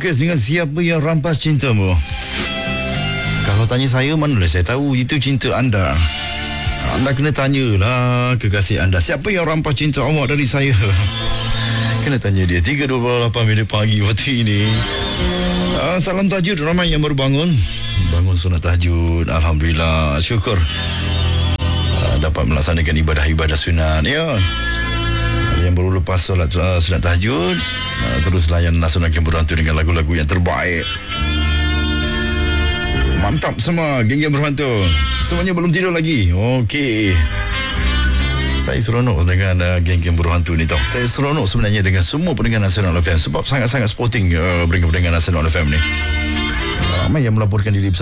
Lucas dengan Siapa Yang Rampas Cintamu. Kalau tanya saya, mana boleh saya tahu itu cinta anda. Anda kena tanyalah kekasih anda, siapa yang rampas cinta awak dari saya. Kena tanya dia. 3.28 minit pagi waktu ini. Salam tahajud ramai yang baru bangun sunat tahajud. Alhamdulillah, syukur dapat melaksanakan ibadah-ibadah sunat ya. Yang baru lepas solat sunat tahajud, terus layan Nasional Game Berhantu dengan lagu-lagu yang terbaik. Mantap semua geng-geng berhantu. Semuanya belum tidur lagi. Okey. Saya seronok dengan geng-geng berhantu ni tau. Saya seronok sebenarnya dengan semua pendengar Nasional FM sebab sangat-sangat sporting pendengar Nasional FM ni. Ramai yang melaporkan diri bersama